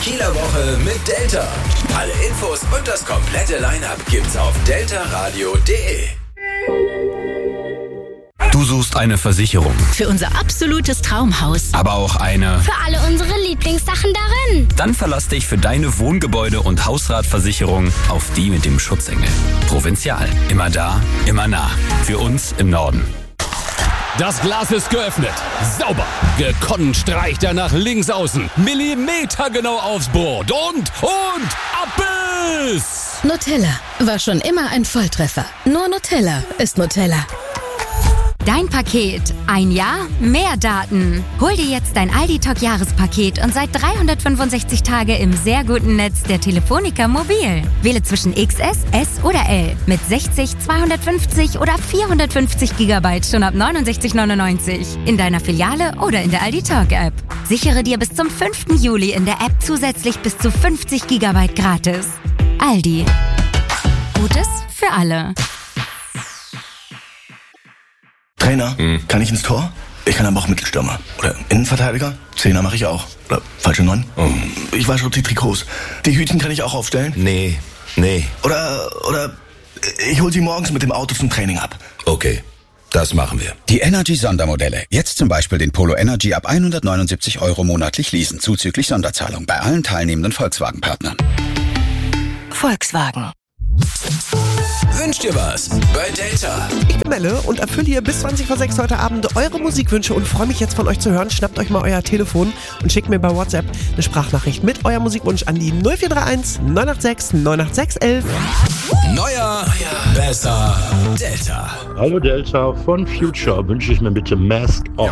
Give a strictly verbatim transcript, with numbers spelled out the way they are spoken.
Kieler Woche mit Delta. Alle Infos und das komplette Line-Up gibt's auf delta radio punkt de. Du suchst eine Versicherung. Für unser absolutes Traumhaus. Aber auch eine... Für alle unsere Lieblingssachen darin. Dann verlass dich für deine Wohngebäude- und Hausratversicherung auf die mit dem Schutzengel. Provinzial. Immer da, immer nah. Für uns im Norden. Das Glas ist geöffnet. Sauber. Gekonnt streicht er nach links außen. Millimetergenau aufs Board. Und, und, Abbiss! Nutella war schon immer ein Volltreffer. Nur Nutella ist Nutella. Dein Paket. Ein Jahr, mehr Daten. Hol dir jetzt dein Aldi-Talk-Jahrespaket und seit dreihundertfünfundsechzig Tage im sehr guten Netz der Telefonica Mobil. Wähle zwischen X S, S oder L mit sechzig, zweihundertfünfzig oder vierhundertfünfzig Gigabyte schon ab neunundsechzig neunundneunzig in deiner Filiale oder in der Aldi-Talk-App. Sichere dir bis zum fünften Juli in der App zusätzlich bis zu fünfzig Gigabyte gratis. Aldi. Gutes für alle. Trainer, hm. kann ich ins Tor? Ich kann aber auch Mittelstürmer. Oder Innenverteidiger? Zehner mache ich auch. Oder falsche Neun? Oh. Ich wasche die Trikots. Die Hütchen kann ich auch aufstellen? Nee, nee. Oder, oder ich hol sie morgens mit dem Auto zum Training ab. Okay, das machen wir. Die Energy-Sondermodelle. Jetzt zum Beispiel den Polo Energy ab hundertneunundsiebzig Euro monatlich leasen, zuzüglich Sonderzahlung bei allen teilnehmenden Volkswagen-Partnern. Volkswagen. Wünsch dir was bei Delta. Ich bin Melle und erfülle hier bis zwanzig vor sechs heute Abend eure Musikwünsche und freue mich jetzt von euch zu hören. Schnappt euch mal euer Telefon und schickt mir bei WhatsApp eine Sprachnachricht mit eurem Musikwunsch an die null vier drei eins neun acht sechs neun acht sechs elf. Neuer, besser, Delta. Hallo Delta, von Future wünsche ich mir bitte Mask Off.